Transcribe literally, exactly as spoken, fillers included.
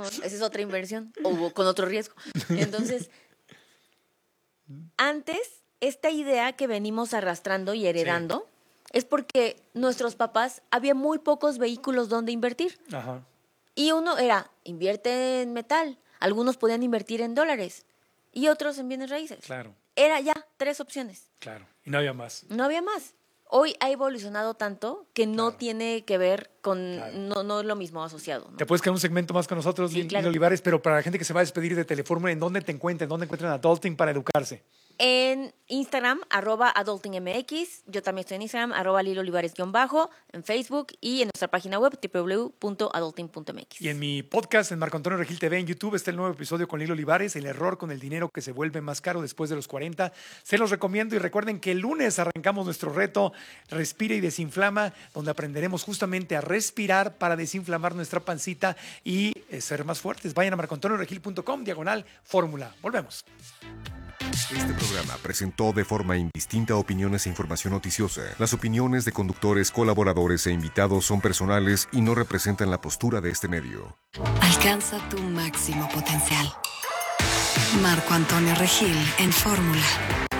como, esa es otra inversión, o con otro riesgo. Entonces, antes, esta idea que venimos arrastrando y heredando sí. es porque nuestros papás, había muy pocos vehículos donde invertir. Ajá. Y uno era, invierte en metal, algunos podían invertir en dólares y otros en bienes raíces. Claro. Era ya tres opciones. Claro, y no había más. No había más. Hoy ha evolucionado tanto que no Claro. tiene que ver con, Claro. no, no es lo mismo asociado, ¿no? Te puedes quedar un segmento más con nosotros, Sí, Lili claro. Olivares, pero para la gente que se va a despedir de Telefórmula, ¿en dónde te encuentran? ¿En dónde encuentran Adulting para educarse? En Instagram, arroba adultingmx. Yo también estoy en Instagram, arroba Lili Olivares guión bajo, en Facebook y en nuestra página web, doble u doble u doble u punto adulting punto m x. Y en mi podcast, en Marco Antonio Regil T V, en YouTube, está el nuevo episodio con Lili Olivares, el error con el dinero que se vuelve más caro después de los cuarenta. Se los recomiendo y recuerden que el lunes arrancamos nuestro reto Respira y Desinflama, donde aprenderemos justamente a respirar para desinflamar nuestra pancita y eh, ser más fuertes. Vayan a marco antonio regil punto com, diagonal fórmula. Volvemos. Este programa presentó de forma indistinta opiniones e información noticiosa. Las opiniones de conductores, colaboradores e invitados son personales y no representan la postura de este medio. Alcanza tu máximo potencial. Marco Antonio Regil en Fórmula.